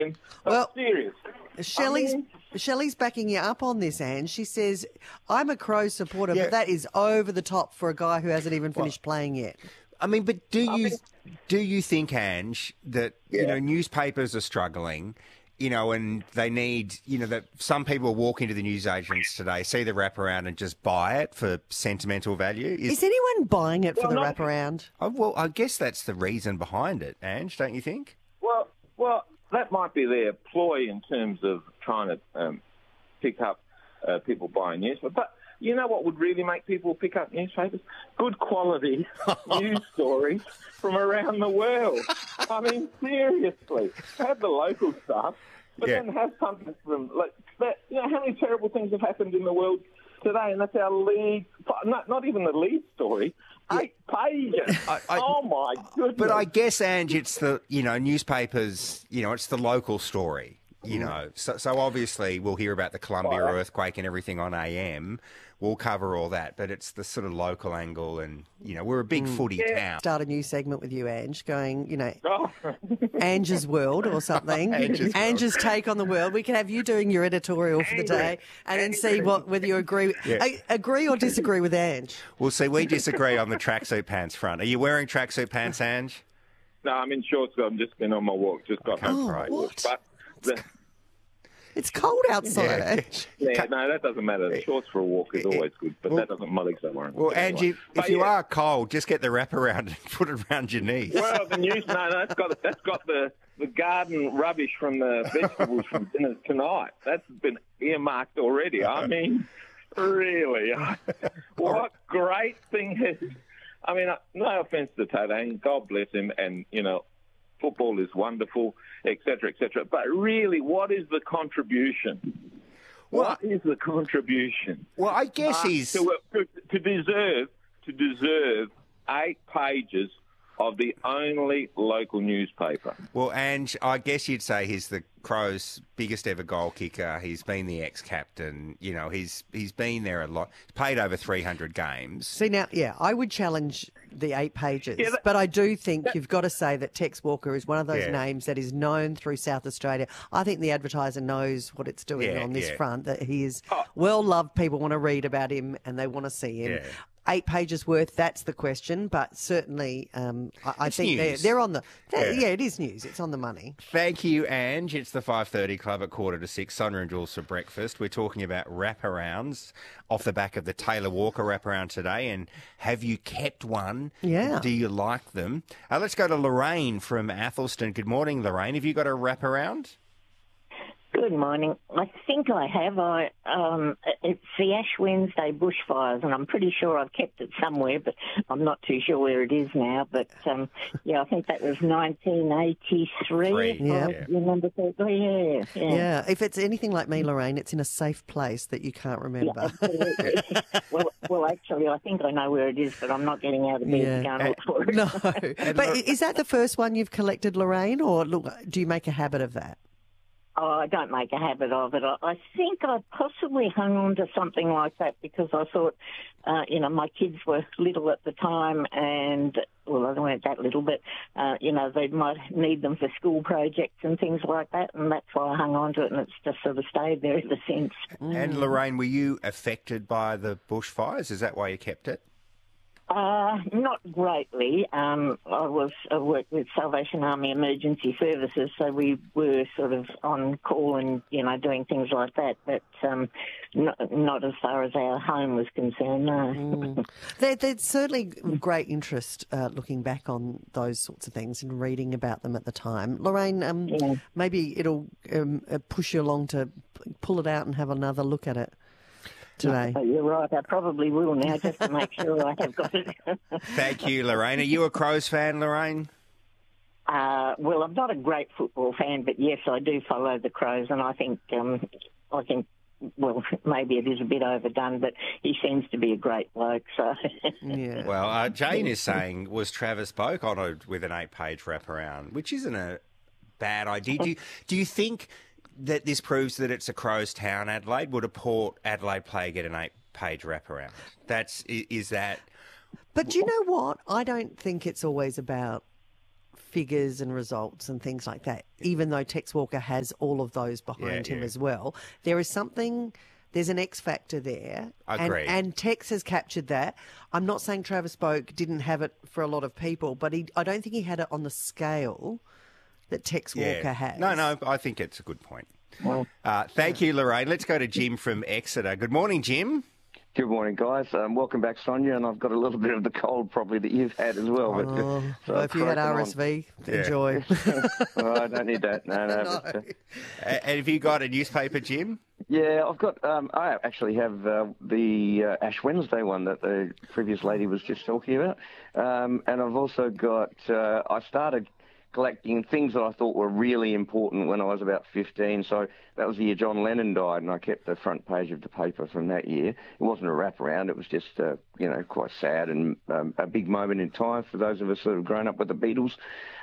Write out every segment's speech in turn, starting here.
Well, seriously. Shelley's backing you up on this, Ange. She says, I'm a Crows supporter, but that is over the top for a guy who hasn't even finished playing yet. I mean, but do you think, Ange, that newspapers are struggling, and they need, that some people walk into the newsagents today, see the wraparound and just buy it for sentimental value? Is anyone buying it for the wraparound? Well, I guess that's the reason behind it, Ange, don't you think? Well, that might be their ploy in terms of trying to pick up people buying newspapers. But you know what would really make people pick up newspapers? Good quality news stories from around the world. I mean, seriously, have the local stuff, but then have something from that. How many terrible things have happened in the world today, and that's our lead. Not even the lead story. 8 pages. Oh my goodness! But I guess, Ange, it's the newspapers. It's the local story. So obviously we'll hear about the Columbia earthquake and everything on AM. We'll cover all that, but it's the sort of local angle, and we're a big footy town. Start a new segment with you, Ange, going, Ange's World or something. Ange's take on the world. We can have you doing your editorial for the day, and then see whether you agree or disagree with Ange. We'll see. We disagree on the tracksuit pants front. Are you wearing tracksuit pants, Ange? No, I'm in shorts. I've just been on my walk. Just got home. What? It's cold outside, Ange. Yeah, no, that doesn't matter. Shorts for a walk is always good, but that doesn't my legs don't worry. Well, Angie, if you are cold, just get the wraparound and put it around your knees. Well, the news, that's got the garden rubbish from the vegetables from dinner tonight. That's been earmarked already. I mean, really, what great thing has. I mean, no offence to Tadane, God bless him, and football is wonderful, etc., etc. But really, what is the contribution? What is the contribution? Well, I guess he's to deserve 8 pages of the only local newspaper. Well, Ange, I guess you'd say he's the Crows' biggest ever goal kicker. He's been the ex-captain. He's been there a lot. He's played over 300 games. See, now, I would challenge the 8 pages, but I do think you've got to say that Tex Walker is one of those names that is known through South Australia. I think the Advertiser knows what it's doing on this front, that he is well-loved. People want to read about him and they want to see him. Yeah. 8 pages worth, that's the question, but certainly I think they're on the... it is news. It's on the money. Thank you, Ange. It's the 5:30 Club at 5:45. Sonia and Jules for breakfast. We're talking about wraparounds off the back of the Taylor Walker wraparound today, and have you kept one? Yeah. Do you like them? Let's go to Lorraine from Athelston. Good morning, Lorraine. Have you got a wraparound? Good morning. I think I have. It's the Ash Wednesday bushfires, and I'm pretty sure I've kept it somewhere, but I'm not too sure where it is now. But, I think that was 1983. Yeah. Remember correctly? Yeah. If it's anything like me, Lorraine, it's in a safe place that you can't remember. Yeah, absolutely. well, actually, I think I know where it is, but I'm not getting out of bed to go and look for it. No. But is that the first one you've collected, Lorraine, or do you make a habit of that? Oh, I don't make a habit of it. I think I possibly hung on to something like that because I thought, my kids were little at the time and, well, they weren't that little, but, they might need them for school projects and things like that, and that's why I hung on to it, and it's just sort of stayed there ever since. And, Lorraine, were you affected by the bushfires? Is that why you kept it? Not greatly. I worked with Salvation Army Emergency Services, so we were sort of on call and, doing things like that, but not as far as our home was concerned, no. There's certainly great interest looking back on those sorts of things and reading about them at the time. Lorraine, maybe it'll push you along to pull it out and have another look at it today. Oh, you're right. I probably will now just to make sure I have got it. Thank you, Lorraine. Are you a Crows fan, Lorraine? Well, I'm not a great football fan, but yes, I do follow the Crows, and I think, well, maybe it is a bit overdone, but he seems to be a great bloke. So, yeah. Well, Jane is saying, was Travis Boak honoured with an 8-page wraparound, which isn't a bad idea. Do you think that this proves that it's a Crows town, Adelaide? Would a Port Adelaide player get an 8-page wraparound? Is that... But do you know what? I don't think it's always about figures and results and things like that, even though Tex Walker has all of those behind him as well. There is something... There's an X factor there. Agreed. And Tex has captured that. I'm not saying Travis Boak didn't have it for a lot of people, but I don't think he had it on the scale that Tex Walker has. No, I think it's a good point. Well, thank you, Lorraine. Let's go to Jim from Exeter. Good morning, Jim. Good morning, guys. Welcome back, Sonia, and I've got a little bit of the cold probably that you've had as well. But, so if you had RSV, enjoy. Oh, I don't need that. No. No. And have you got a newspaper, Jim? Yeah, I've got. I actually have the Ash Wednesday one that the previous lady was just talking about, and I've also got. I started collecting things that I thought were really important when I was about 15. So that was the year John Lennon died, and I kept the front page of the paper from that year. It wasn't a wraparound; it was just quite sad and a big moment in time for those of us that have grown up with the Beatles.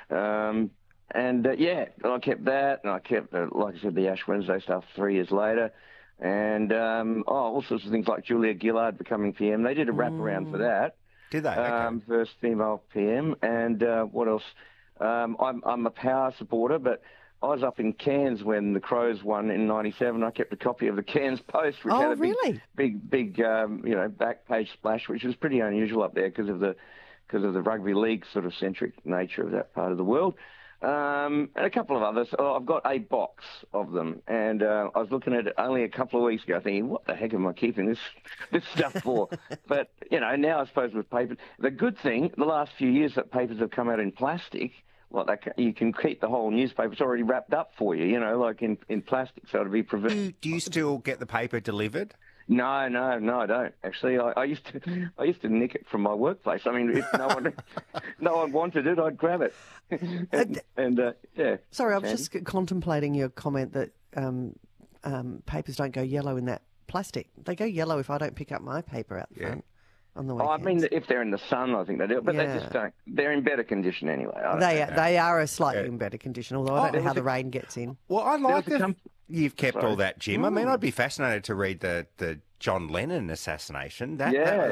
And I kept that, and I kept, like I said, the Ash Wednesday stuff 3 years later, and all sorts of things like Julia Gillard becoming PM. They did a wraparound for that. Did they? Okay. First female PM, and what else? I'm a Power supporter, but I was up in Cairns when the Crows won in '97. I kept a copy of the Cairns Post, which had a big back page splash, which was pretty unusual up there because of the rugby league sort of centric nature of that part of the world. And a couple of others. I've got a box of them, and I was looking at it only a couple of weeks ago thinking, what the heck am I keeping this stuff for? But, now I suppose with paper, the good thing, the last few years that papers have come out in plastic, you can keep the whole newspaper. It's already wrapped up for you, like in plastic, so it'll be preserved. Do you still get the paper delivered? No, I don't. Actually, I used to nick it from my workplace. I mean, if no one wanted it, I'd grab it. Yeah. Sorry, I was just contemplating your comment that papers don't go yellow in that plastic. They go yellow if I don't pick up my paper out the front on the weekends. I mean, if they're in the sun, I think they do. But they just don't. They're in better condition anyway. They are slightly in better condition, although I don't know how the rain gets in. Well, I like you've kept all that, Jim. I mean, I'd be fascinated to read the John Lennon assassination.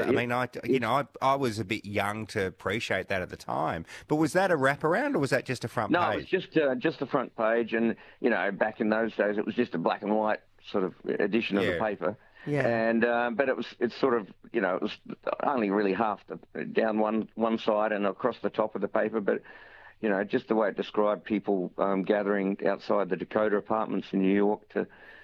I was a bit young to appreciate that at the time. But was that a wraparound or was that just a front page? No, it was just the front page. And, back in those days, it was just a black and white sort of edition of the paper. Yeah. And but it's sort of, it was only really half down one side and across the top of the paper. But, just the way it described people gathering outside the Dakota apartments in New York to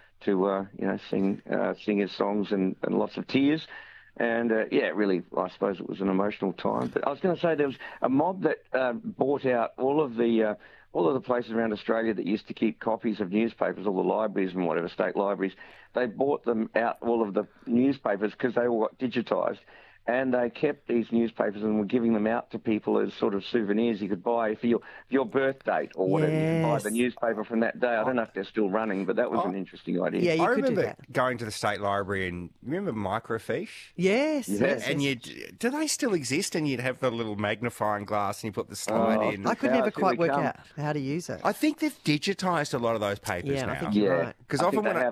sing his songs and lots of tears. And, really, I suppose it was an emotional time. But I was going to say there was a mob that bought out all of the places around Australia that used to keep copies of newspapers, all the libraries and whatever, state libraries. They bought them out, all of the newspapers, because they all got digitised. And they kept these newspapers and were giving them out to people as sort of souvenirs you could buy for your birth date or whatever. You could buy the newspaper from that day. I don't know if they're still running, but that was an interesting idea. Yeah, I remember going to the State Library and remember microfiche? Yes. And do they still exist? And you'd have the little magnifying glass and you put the slide in. I could never quite work out how to use it. I think they've digitised a lot of those papers now. I think you're right. Because often when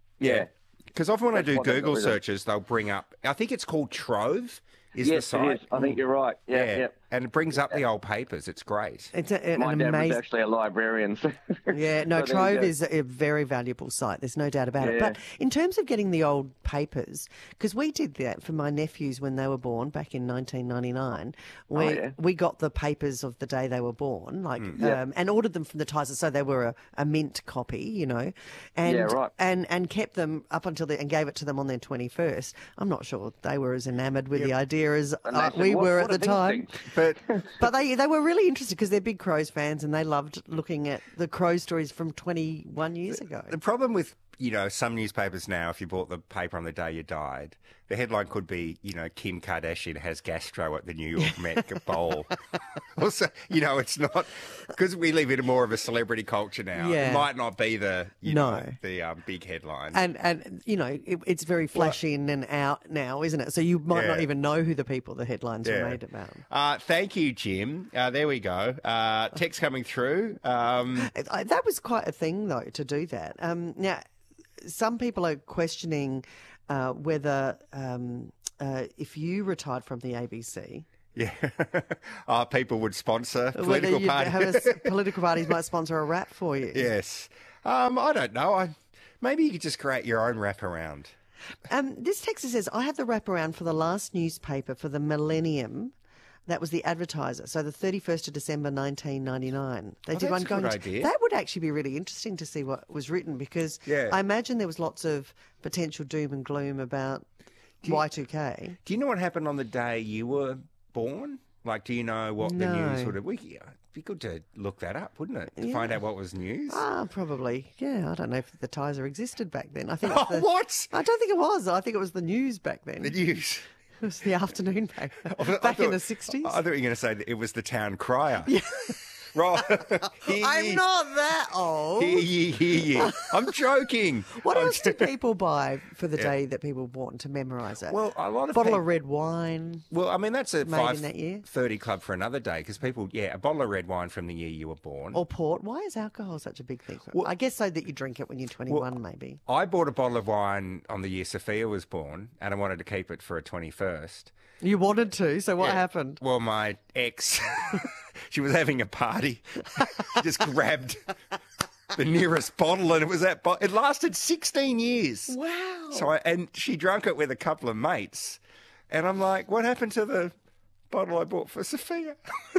I do Google searches, they'll bring up, I think it's called Trove. The site. It is. I think you're right. Yeah. And it brings up the old papers. It's great. It's My dad was actually a librarian. Trove is a very valuable site. There's no doubt about it. But in terms of getting the old papers, because we did that for my nephews when they were born back in 1999, we got the papers of the day they were born, and ordered them from the Times, so they were a mint copy, and kept them up until and gave it to them on their 21st. I'm not sure they were as enamoured with the idea as we were at the time. But they were really interested because they're big Crows fans and they loved looking at the Crow stories from 21 years ago. The problem with, some newspapers now, if you bought the paper on the day you died, the headline could be, Kim Kardashian has gastro at the New York Met Bowl. Also, it's not, because we live in more of a celebrity culture now. It might not be the big headline. And it's very flashy in and out now, isn't it? So you might not even know who the headlines were made about. Thank you, Jim. There we go. Text coming through. That was quite a thing, though, to do that. Now, some people are questioning whether if you retired from the ABC, Yeah. People would sponsor Whether political parties. Political parties might sponsor a rap for you. Yes. I don't know. Maybe you could just create your own wraparound. This texter says, I have the wraparound for the last newspaper for the millennium. That was the Advertiser. So the 31st of December, 1999. They did one going. That's a good idea. That would actually be really interesting to see what was written, because I imagine there was lots of potential doom and gloom about Y2K. Do you know what happened on the day you were born? Like, do you know what the news would have... It'd be good to look that up, wouldn't it? To find out what was news? Probably. Yeah, I don't know if the Tiser existed back then. I think what? I don't think it was. I think it was the news back then. The news? It was the afternoon paper. Back in the 60s. I thought you were going to say that it was the Town Crier. Yeah. Right. I'm not that old. Hear ye. I'm joking. What else do people buy for the day that people were born to memorise it? Well, a lot of bottle of red wine. Well, I mean, that's a made in that year. 5:30 club for another day, because people, a bottle of red wine from the year you were born. Or port. Why is alcohol such a big thing? Well, I guess so that you drink it when you're 21, maybe. I bought a bottle of wine on the year Sophia was born, and I wanted to keep it for her 21st. You wanted to, so what happened? Well, my ex, she was having a party. She just grabbed the nearest bottle, and it was that bottle. It lasted 16 years. Wow. And she drank it with a couple of mates. And I'm like, what happened to the bottle I bought for Sophia?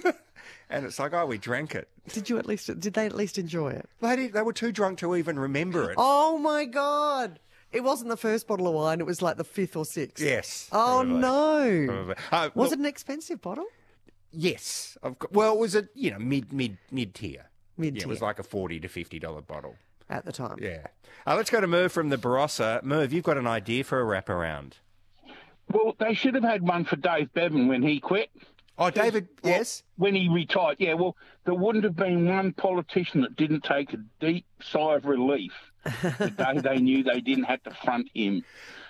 And it's like, we drank it. Did they at least enjoy it? They were too drunk to even remember it. Oh, my God. It wasn't the first bottle of wine. It was like the 5th or 6th. Yes. Oh, probably. no. Probably. Was it an expensive bottle? Yes. Well, it was a mid-tier. Mid-tier. It was like a $40 to $50 bottle. At the time. Yeah. Let's go to Merv from the Barossa. Merv, you've got an idea for a wraparound. Well, they should have had one for Dave Bevan when he quit. Oh, David, yes? When he retired, there wouldn't have been one politician that didn't take a deep sigh of relief the day they knew they didn't have to front him.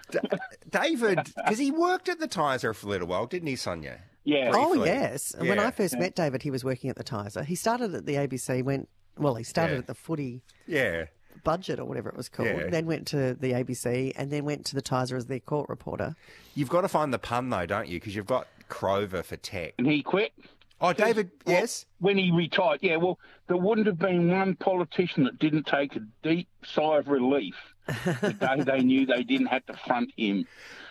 David, because he worked at the Tiser for a little while, didn't he, Sonia? Yeah. Briefly. Oh, yes. Yeah. When I first met David, he was working at the Tiser. He started at the ABC, he started at the footy budget or whatever it was called, then went to the ABC, and then went to the Tiser as their court reporter. You've got to find the pun, though, don't you? Because you've got Crover for tech. And he quit. Oh, David, yes? When he retired, there wouldn't have been one politician that didn't take a deep sigh of relief the day they knew they didn't have to front him.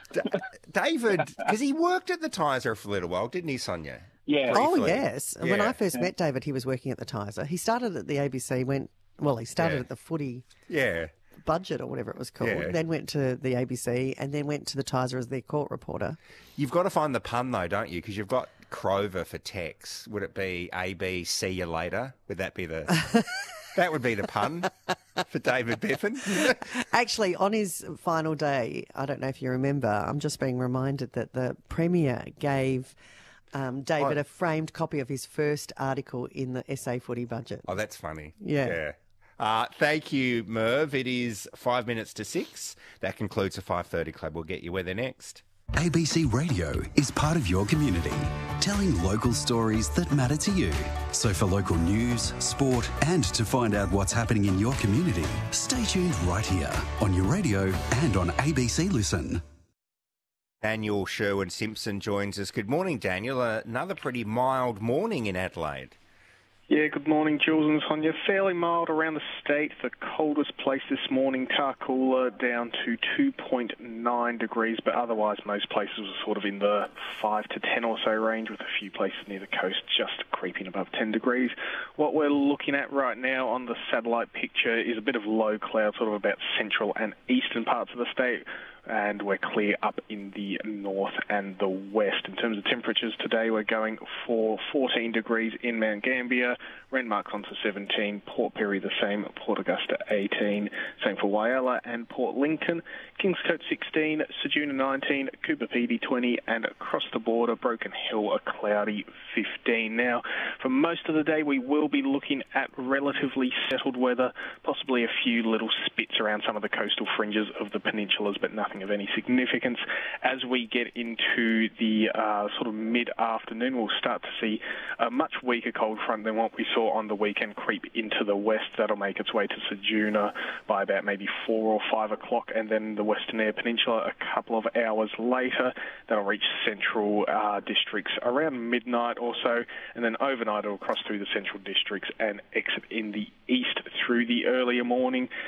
David, because he worked at the Tiser for a little while, didn't he, Sonia? Yeah. Briefly. Oh, yes. Yeah. When I first met David, he was working at the Tiser. He started at the ABC, he started at the footy budget or whatever it was called, then went to the ABC, and then went to the Tiser as their court reporter. You've got to find the pun, though, don't you? Because you've got Crover for text. Would it be AB, see you later? Would that be the... That would be the pun for David Bevan. Actually, on his final day, I don't know if you remember, I'm just being reminded that the Premier gave David a framed copy of his first article in the SA Footy budget. Oh, that's funny. Yeah. Thank you, Merv. It is 5 minutes to 6. That concludes the 5:30 Club. We'll get you where they're next. ABC Radio is part of your community, telling local stories that matter to you. So for local news, sport, and to find out what's happening in your community, stay tuned right here on your radio and on ABC Listen. Daniel Sherwin-Simpson joins us. Good morning, Daniel. Another pretty mild morning in Adelaide. Yeah, good morning, Jules and Sonia. Fairly mild around the state. The coldest place this morning, Tarcoola, down to 2.9 degrees, but otherwise most places are sort of in the 5 to 10 or so range, with a few places near the coast just creeping above 10 degrees. What we're looking at right now on the satellite picture is a bit of low cloud, sort of about central and eastern parts of the state, and we're clear up in the north and the west. In terms of temperatures today, we're going for 14 degrees in Mount Gambier, Renmark's on to 17, Port Pirie the same, Port Augusta 18, same for Whyalla and Port Lincoln, Kingscote 16, Ceduna 19, Cooper Pedy 20, and across the border, Broken Hill a cloudy 15. Now, for most of the day, we will be looking at relatively settled weather, possibly a few little spits around some of the coastal fringes of the peninsulas, but nothing nothing of any significance. As we get into the sort of mid-afternoon, we'll start to see a much weaker cold front than what we saw on the weekend creep into the west. That'll make its way to Ceduna by about maybe 4 or 5 o'clock, and then the Western Eyre Peninsula a couple of hours later. That'll reach central districts around midnight or so, and then overnight it'll cross through the central districts and exit in the east through the earlier morning.